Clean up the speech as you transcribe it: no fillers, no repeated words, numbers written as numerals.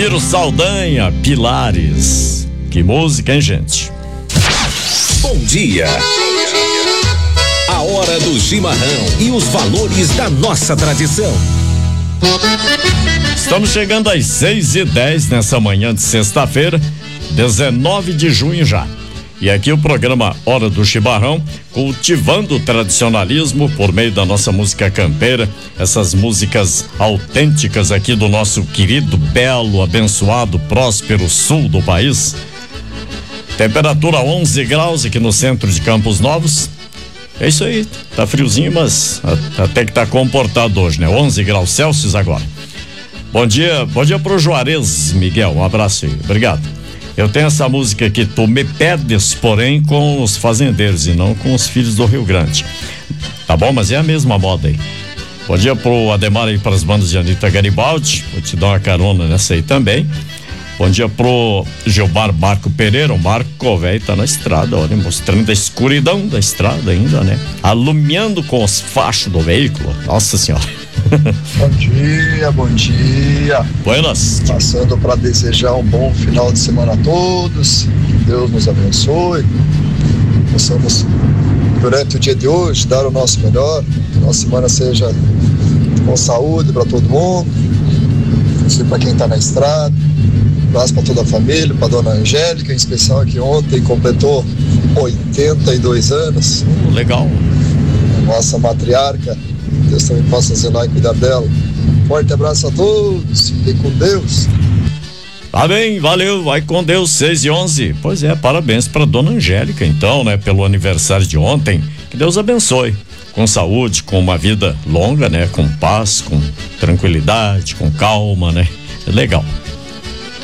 Miro Saldanha, Pilares. Que música, hein, gente? Bom dia. A hora do chimarrão e os valores da nossa tradição. Estamos chegando às 6h10 nessa manhã de sexta-feira, 19 de junho já. E aqui o programa Hora do Chimarrão, cultivando o tradicionalismo por meio da nossa música campeira, essas músicas autênticas aqui do nosso querido, belo, abençoado, próspero sul do país. Temperatura 11 graus aqui no centro de Campos Novos. É isso aí, tá friozinho, mas até que tá comportado hoje, né? 11 graus Celsius agora. Bom dia pro Juarez, Miguel, um abraço aí, obrigado. Eu tenho essa música aqui, Tu Me Pedes, porém com os fazendeiros e não com os filhos do Rio Grande. Tá bom? Mas é a mesma moda aí. Bom dia pro Ademar aí, para as bandas de Anitta Garibaldi, vou te dar uma carona nessa aí também. Bom dia pro Gilmar Marco Pereira, o Marco, velho, tá na estrada, olha, mostrando a escuridão da estrada ainda, né? Alumiando com os fachos do veículo, nossa senhora. Bom dia. Buenas. Passando para desejar um bom final de semana a todos, que Deus nos abençoe, possamos durante o dia de hoje dar o nosso melhor, que a nossa semana seja com saúde para todo mundo, para quem está na estrada. Um abraço para toda a família, para dona Angélica, em especial que ontem completou 82 anos. Legal. Nossa matriarca, Deus também possa zelar e cuidar dela. Forte abraço a todos, fiquem com Deus. Tá bem, valeu, vai com Deus, 6h11. Pois é, parabéns para dona Angélica, então, né, pelo aniversário de ontem. Que Deus abençoe, com saúde, com uma vida longa, né, com paz, com tranquilidade, com calma, né, legal.